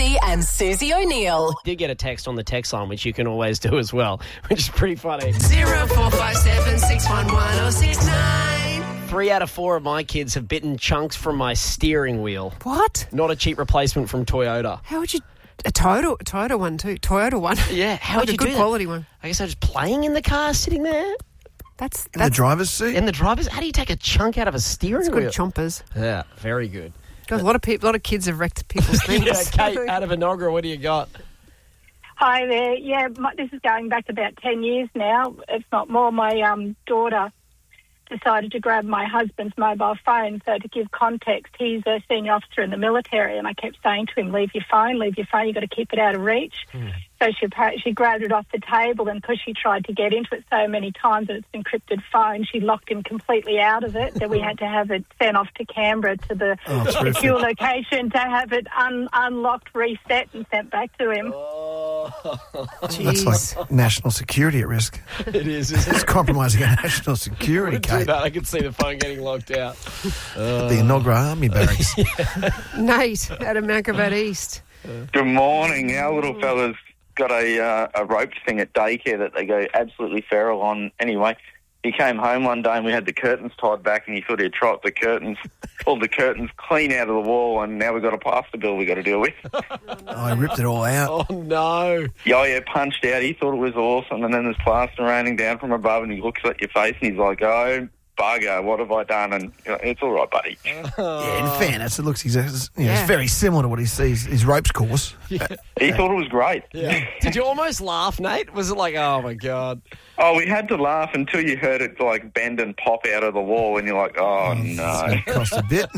Lutzi and Susie O'Neill. Did get a text on the text line, which you can always do as well, which is pretty funny. 0457 611 069. 3 out of 4 of my kids have bitten chunks from my steering wheel. What? Not a cheap replacement from Toyota. How would you... A Toyota one too. Toyota one. Yeah, how like would you a good do that? quality one. I guess I was just playing in the car, sitting there. That's In the driver's seat? In the driver's... How do you take a chunk out of a steering wheel? good chompers. Yeah, very good. God, a lot of kids have wrecked people's things. Yeah, Kate, out of Enoggera, what do you got? Hi there. Yeah, this is going back about 10 years now, if not more. My daughter decided to grab my husband's mobile phone. So to give context, he's a senior officer in the military, and I kept saying to him, leave your phone, you've got to keep it out of reach. So she grabbed it off the table, and because she tried to get into it so many times that it's an encrypted phone, she locked him completely out of it. Then we had to have it sent off to Canberra to the secure location to have it unlocked, reset, and sent back to him. That's like national security at risk. It is, isn't It's it? compromising our national security, Do Kate. that. I could see the phone getting locked out. At the Enoggera Army Barracks. Nate, out of Mount Gravatt East. Good morning. Our little fella's got a roped thing at daycare that they go absolutely feral on. Anyway, he came home one day and we had the curtains tied back, and he thought he'd trot the curtains, pulled the curtains clean out of the wall, and now we've got a plaster bill we've got to deal with. I ripped it all out. Oh, no. Yeah, punched out. He thought it was awesome, and then there's plaster raining down from above, and he looks at your face and he's like, oh, bugger, what have I done? And it's all right, buddy. Yeah, in fairness, it looks it's very similar to what he sees his ropes course. He thought it was great. Yeah. Did you almost laugh, Nate? Was it like, oh, my God? Oh, we had to laugh until you heard it like bend and pop out of the wall, and you're like, oh, no. It cost a bit.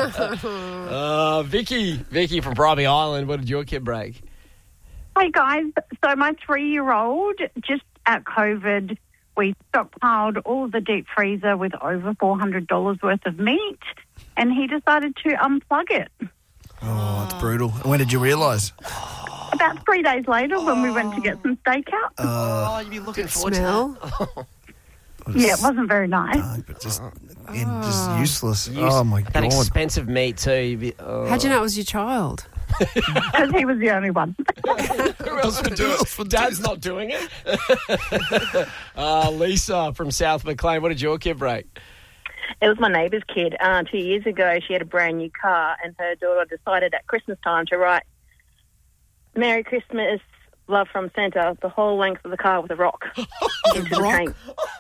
Vicky from Bribie Island, what did your kid break? Hey guys, so my 3-year-old, just at COVID, we stockpiled all of the deep freezer with over $400 worth of meat, and he decided to unplug it. Oh, it's brutal. And when did you realise? About 3 days later, when we went to get some steakhouse. Oh, you'd be looking forward Smell. to that. Yeah, it wasn't very nice. Dark, but just useless. Oh, my That God. expensive meat, too. You'd be, How'd you know it was your child? Because he was the only one. Who else would do it? Dad's not doing it. Lisa from South McLean, what did your kid break? It was my neighbour's kid. 2 years ago, she had a brand new car, and her daughter decided at Christmas time to write "Merry Christmas, love from Santa" the whole length of the car with a rock into the paint.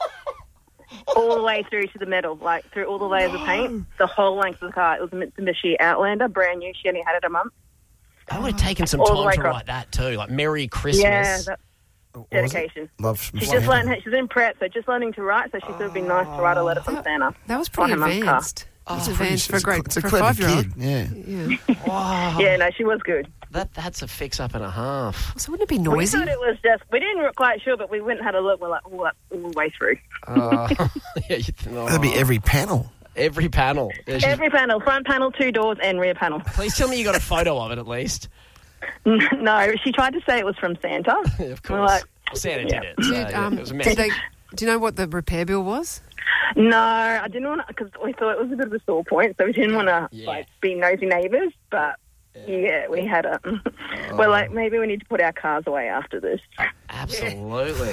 All the way through to the metal, like through all the layers of paint, the whole length of the car. It was a Mitsubishi Outlander, brand new. She only had it a month. I would have taken some All the time way to across. write that, too. Like, Merry Christmas. Yeah, that's dedication. Love from She's Santa. just learned. She's in prep, so just learning to write. So she thought it'd be nice to write a letter from Santa. That was pretty on her mum's car. advanced. That's advanced for a It's a for a clever 5-year-old. kid, yeah. Wow. Yeah, no, she was good. That's a fix-up and a half. So wouldn't it be We noisy? thought it was just. We didn't quite sure, but we went and had a look. We're like, oh, that's all the way through. Yeah, That'd be every panel. every panel. Yeah, she's- Every panel, front panel, 2 doors, and rear panel. Please tell me you got a photo of it at least. No, she tried to say it was from Santa. Of We're course. like, Santa yeah. did it. So, it was a mess. Do you know what the repair bill was? No, I didn't want to, because we thought it was a bit of a sore point, so we didn't want to be nosy neighbours. But yeah, we had a. We're like, maybe we need to put our cars away after this. Absolutely.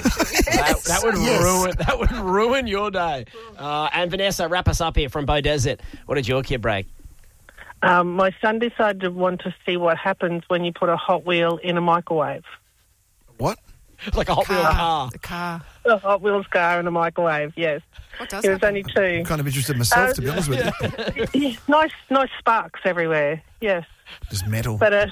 That would ruin your day. And Vanessa, wrap us up here from Bow Desert. What did your kid break? My son decided to want to see what happens when you put a Hot Wheel in a microwave. What? Like a Hot Wheel car. A car. A Hot Wheels car in a microwave, yes. What does He was happen? only 2. I'm kind of interested myself, to be honest with you. Nice sparks everywhere, yes. Just metal. But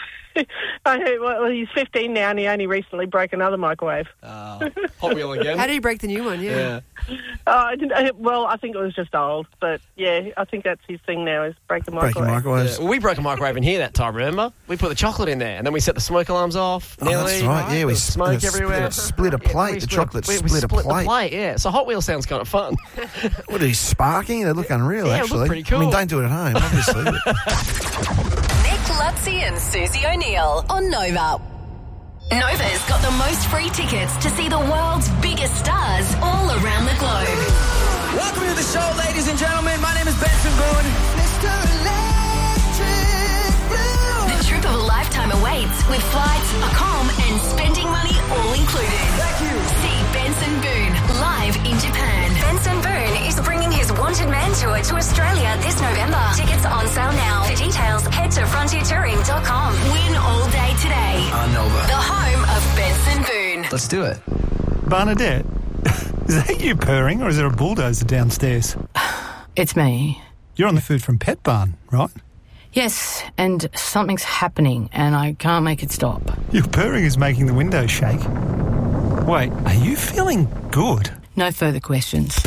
he's 15 now, and he only recently broke another microwave. Hot Wheel again? How did he break the new one? Yeah. I think it was just old, but yeah, I think that's his thing now, is breaking microwave. Breaking microwaves. Well, we broke a microwave in here that time, remember? We put the chocolate in there, and then we set the smoke alarms off. Oh, that's right. Yeah, we smoke everywhere. split a plate. The chocolate we split a the plate. plate, yeah. So Hot Wheel sounds kind of fun. What are these sparking? They look unreal, Yeah, it actually. look pretty cool. I mean, don't do it at home, obviously. Nick Lutzi and Susie O'Neill on Nova. Nova's got the most free tickets to see the world's biggest stars all around the globe. Welcome to the show, ladies and gentlemen. My name is Benson Boone. Mr. Electric Blue. The trip of a lifetime awaits Benson Boone is bringing his Wanted Man Tour to Australia this November. Tickets on sale now. For details, head to frontiertouring.com. Win all day today. Nova. The home of Benson Boone. Let's do it. Bernadette, is that you purring or is there a bulldozer downstairs? It's me. You're on the Food from Pet Barn, right? Yes, and something's happening and I can't make it stop. Your purring is making the windows shake. Wait, are you feeling good? No further questions.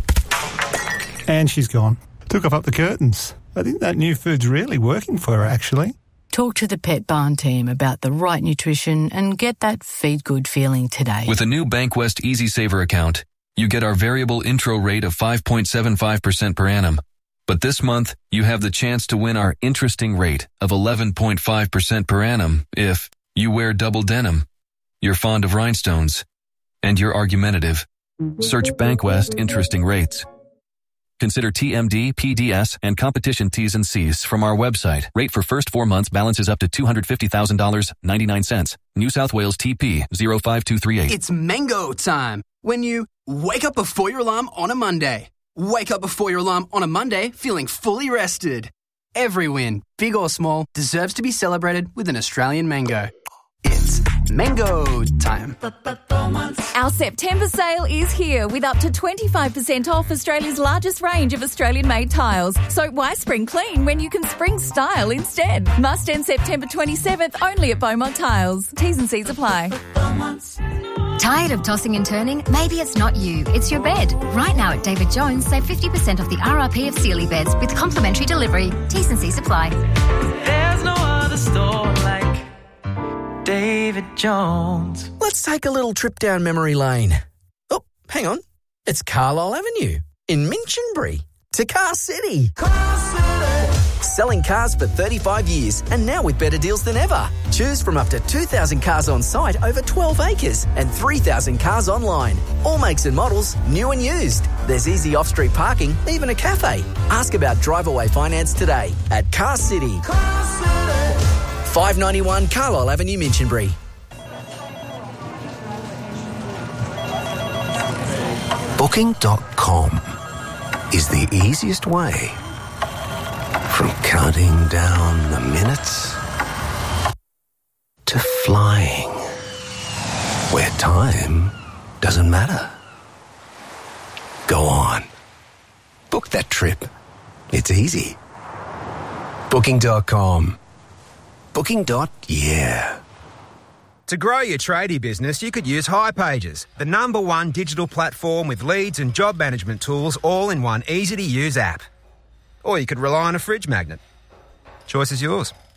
And she's gone. Took up the curtains. I think that new food's really working for her, actually. Talk to the Pet Barn team about the right nutrition and get that feed good feeling today. With a new Bankwest Easy Saver account, you get our variable intro rate of 5.75% per annum. But this month, you have the chance to win our interesting rate of 11.5% per annum if you wear double denim, you're fond of rhinestones, and you're argumentative. Search Bankwest Interesting Rates. Consider TMD, PDS, and competition T's and C's from our website. Rate for first 4 months balances up to $250,000, 99 cents. New South Wales TP 05238. It's mango time. When you wake up before your alarm on a Monday. Wake up before your alarm on a Monday feeling fully rested. Every win, big or small, deserves to be celebrated with an Australian mango. It's mango time. Our September sale is here with up to 25% off Australia's largest range of Australian-made tiles. So why spring clean when you can spring style instead? Must end September 27th only at Beaumont Tiles. T's and C's apply. Tired of tossing and turning? Maybe it's not you, it's your bed. Right now at David Jones, save 50% off the RRP of Sealy beds with complimentary delivery. T's and C's apply. There's no other store like David Jones. Let's take a little trip down memory lane. Oh, hang on. It's Carlisle Avenue in Minchinbury to Car City. Selling cars for 35 years and now with better deals than ever. Choose from up to 2,000 cars on site over 12 acres and 3,000 cars online. All makes and models, new and used. There's easy off-street parking, even a cafe. Ask about drive-away finance today at Car City. 591 Carlisle Avenue, Minchinbury. Booking.com is the easiest way from counting down the minutes to flying where time doesn't matter. Go on. Book that trip. It's easy. Booking.com. Booking.yeah. To grow your tradie business, you could use hipages, the #1 digital platform with leads and job management tools all in one easy-to-use app. Or you could rely on a fridge magnet. Choice is yours.